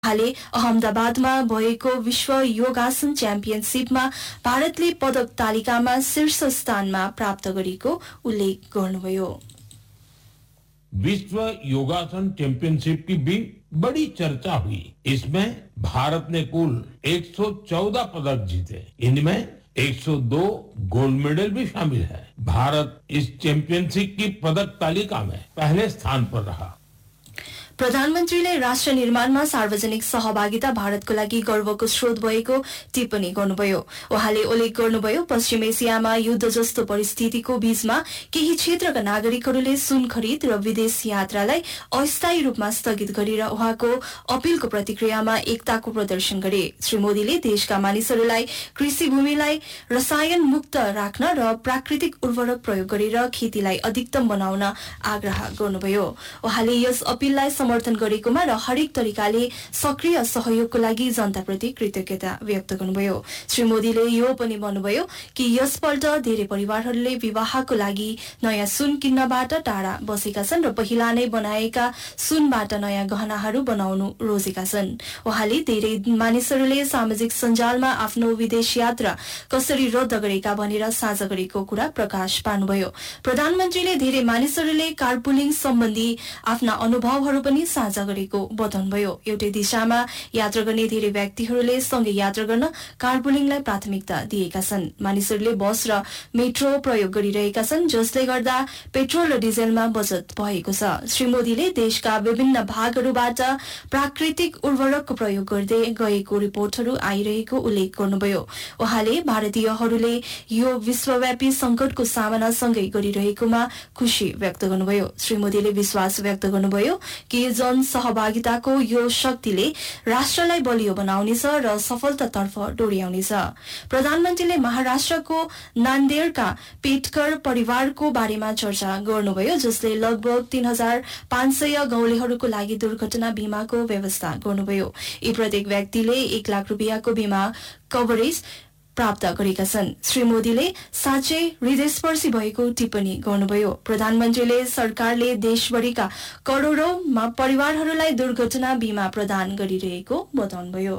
हालै अहमदाबादमा भएको विश्व योगासन च्याम्पियनशिपमा भारतले पदक तालिकामा शीर्ष स्थानमा प्राप्त गरेको उल्लेख गर्नुभयो। विश्व योगासन चैंपियनशिप की भी बड़ी चर्चा हुई। इसमें भारत ने कुल 114 पदक जीते। इनमें 102 गोल्ड मेडल भी शामिल है। भारत इस चैंपियनशिप की पदक तालिका में पहले स्थान पर रहा। प्रधानमन्त्रीले राष्ट्र निर्माणमा सार्वजनिक सहभागिता भारतको लागि गर्वको स्रोत भएको टिप्पणी गर्नुभयो। उहाँले उल्लेख गर्नुभयो, पश्चिम एसियामा युद्ध जस्तो परिस्थितिको बीचमा केही क्षेत्रका नागरिकहरूले सुन खरिद र विदेश यात्रालाई अस्थायी रूपमा स्थगित गरेर उहाँको अपीलको प्रतिक्रियामा एकताको प्रदर्शन गरे। श्री मोदीले देशका मानिसहरूलाई कृषि भूमिलाई रसायन मुक्त राख्न र प्राकृतिक उर्वरक प्रयोग गरेर खेतीलाई अधिकतम बनाउन आग्रह गर्नुभयो। उहाँले यस अपीललाई समर्थन गरेकोमा र हरेक तरिकाले सक्रिय सहयोगको लागि जनताप्रति कृतज्ञता व्यक्त गर्नुभयो। श्री मोदीले यो पनि भन्नुभयो कि यसपल्ट धेरै परिवारहरूले विवाहको लागि नयाँ सुन किन्नबाट टाढा बसेका छन् र पहिला नै बनाएका सुनबाट नयाँ गहनाहरू बनाउनु रोजेका छन्। उहाँले धेरै मानिसहरूले सामाजिक सञ्जालमा आफ्नो विदेश यात्रा कसरी रद्द गरेका भनेर साझा गरेको कुरा प्रकाश पार्नुभयो। प्रधानमन्त्रीले धेरै मानिसहरूले कारपुलिङ सम्बन्धी आफ्ना अनुभवहरू पनि साझा गरेको बताउनुभयो। एउटै दिशामा यात्रा गर्ने धेरै व्यक्तिहरूले सँगै यात्रा गर्न कारपुलिङलाई प्राथमिकता दिएका छन्। मानिसहरूले बस र मेट्रो प्रयोग गरिरहेका छन्, जसले गर्दा पेट्रोल र डिजेलमा बचत भएको छ। श्री मोदीले देशका विभिन्न भागहरूबाट प्राकृतिक उर्वरकको प्रयोग गर्दै गएको रिपोर्टहरू आइरहेको उल्लेख गर्नुभयो। उहाँले भारतीयहरूले यो विश्वव्यापी संकटको सामना सँगै गरिरहेकोमा खुशी व्यक्त गर्नुभयो। श्री मोदीले विश्वास व्यक्त गर्नुभयो कि जन सहभागिताको यो शक्तिले राष्ट्रलाई बलियो बनाउनेछ र सफलतातर्फ डोर्याउनेछ। प्रधानमन्त्रीले महाराष्ट्रको नान्देडका पेटकर परिवारको बारेमा चर्चा गर्नुभयो, जसले लगभग 3500 गाउँलेहरूको लागि दुर्घटना बीमाको व्यवस्था गर्नुभयो। यी प्रत्येक व्यक्तिले 1 लाख रुपियाँको बीमा कभरेज प्राप्त गरेका छन्। श्री मोदीले साँच्चै हृदयस्पर्शी भएको टिप्पणी गर्नुभयो। प्रधानमन्त्रीले सरकारले देशभरिका करोड़ौं परिवारहरूलाई दुर्घटना बीमा प्रदान गरिरहेको बताउनुभयो।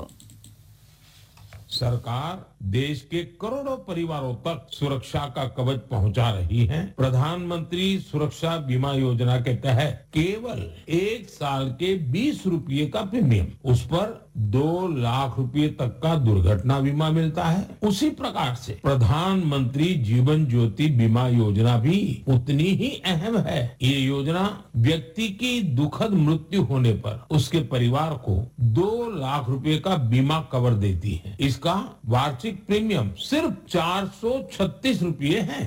सरकार देश के करोड़ों परिवारों तक सुरक्षा का कवच पहुंचा रही है। प्रधानमंत्री सुरक्षा बीमा योजना के तहत केवल 1 साल के 20 रुपये का प्रीमियम, उस पर 2 लाख रुपए तक का दुर्घटना बीमा मिलता है। उसी प्रकार से प्रधानमंत्री जीवन ज्योति बीमा योजना भी उतनी ही अहम है। ये योजना व्यक्ति की दुखद मृत्यु होने पर उसके परिवार को 2 लाख रुपए का बीमा कवर देती है। इसका वार्षिक प्रीमियम सिर्फ 436 रुपये है।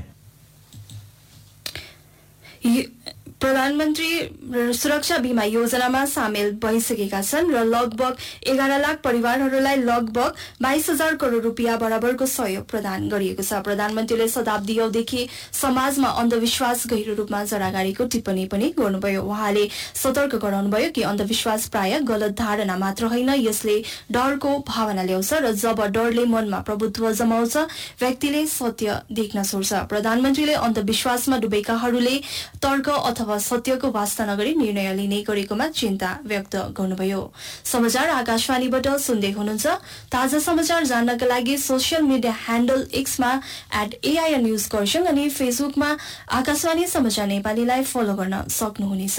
प्रधानमन्त्री सुरक्षा बीमा योजनामा सामेल भइसकेका छन् र लगभग 11 लाख परिवारहरूलाई लगभग 22,000 करोड़ रुपियाँ बराबरको सहयोग प्रदान गरिएको छ। प्रधानमन्त्रीले शताब्दीदेखि समाजमा अन्धविश्वास गहिरो रूपमा जरा गाडेको टिप्पणी पनि गर्नुभयो। उहाँले सतर्क गराउनुभयो कि अन्धविश्वास प्राय गलत धारणा मात्र होइन, यसले डरको भावना ल्याउँछ र जब डरले मनमा प्रभुत्व जमाउँछ व्यक्तिले सत्य देख्न छोड्छ। प्रधानमन्त्रीले अन्धविश्वासमा डुबेकाहरूले तर्क अथवा सत्यको वास्ता नगरी निर्णय लिने गरेकोमा चिन्ता व्यक्त गर्नुभयो। समाचार आकाशवाणीबाट सुन्दै हुनुहुन्छ। ताजा समाचार जान्नका लागि social media handle एक्समा @AIR news Kurseong अनि फेसबुकमा आकाशवाणी समाचार नेपालीलाई फलो गर्न सक्नुहुनेछ।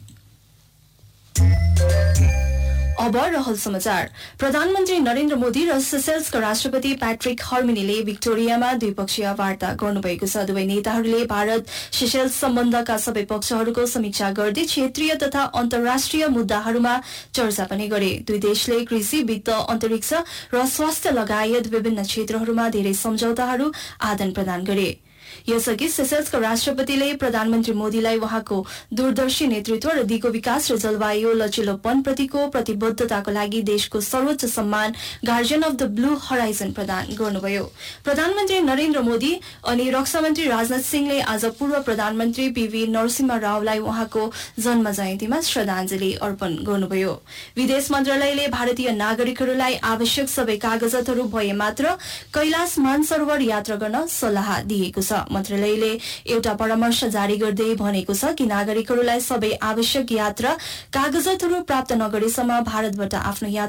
अब रहल समाचार। प्रधानमन्त्री नरेन्द्र मोदी र सेसेल्सका राष्ट्रपति पैट्रिक हर्मिनीले विक्टोरियामा द्विपक्षीय वार्ता गर्नुभएको छ। दुवै नेताहरूले भारत सेसेल्स सम्बन्धका सबै पक्षहरूको समीक्षा गर्दै क्षेत्रीय तथा अन्तर्राष्ट्रिय मुद्दाहरूमा चर्चा पनि गरे। दुई देशले कृषि, वित्त, अन्तरिक्ष र स्वास्थ्य लगायत विभिन्न क्षेत्रहरूमा धेरै सम्झौताहरू आदान प्रदान गरे। यसअघि सेसेल्सका राष्ट्रपतिले प्रधानमन्त्री मोदीलाई उहाँको दूरदर्शी नेतृत्व र दिगो विकास र जलवायु लचिलोपनप्रतिको प्रतिबद्धताको लागि देशको सर्वोच्च सम्मान guardian of the blue horizon प्रदान गर्नुभयो। प्रधानमन्त्री नरेन्द्र मोदी अनि रक्षा मन्त्री राजनाथ सिंहले आज पूर्व प्रधानमन्त्री PV नरसिम्हा रावलाई उहाँको जन्म जयन्तीमा श्रद्धाञ्जली अर्पण गर्नुभयो। विदेश मन्त्रालयले भारतीय नागरिकहरूलाई आवश्यक सबै कागजातहरू भए मात्र कैलाश मानसरोवर यात्रा गर्न सल्लाह दिएको छ। मन्त्रालयले एउटा परामर्श जारी गर्दै भनेको छ कि नागरिकहरूलाई सबै आवश्यक यात्रा कागजातहरू प्राप्त नगरेसम्म भारतबाट आफ्नो